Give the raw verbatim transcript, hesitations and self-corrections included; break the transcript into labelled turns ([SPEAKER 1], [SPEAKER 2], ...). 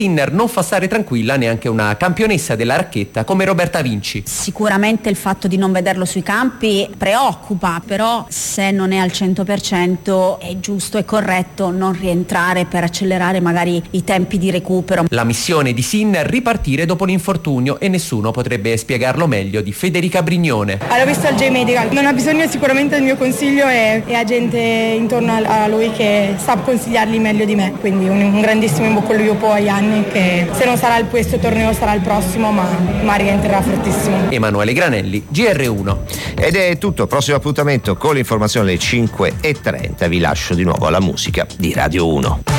[SPEAKER 1] Sinner non fa stare tranquilla neanche una campionessa della racchetta come Roberta Vinci.
[SPEAKER 2] Sicuramente il fatto di non vederlo sui campi preoccupa, però se non è al cento per cento è giusto e corretto non rientrare per accelerare magari i tempi di recupero.
[SPEAKER 1] La missione di Sinner ripartire dopo l'infortunio e nessuno potrebbe spiegarlo meglio di Federica Brignone.
[SPEAKER 3] L'ho visto al J-Medical, non ha bisogno sicuramente del mio consiglio e, e ha gente intorno a lui che sa consigliarli meglio di me, quindi un, un grandissimo in bocca al lupo agli anni, che se non sarà il questo torneo sarà il prossimo, ma, ma rientrerà fortissimo.
[SPEAKER 1] Emanuele Granelli, G R uno.
[SPEAKER 4] Ed è tutto, prossimo appuntamento con l'informazione alle cinque e trenta, vi lascio di nuovo alla musica di Radio uno.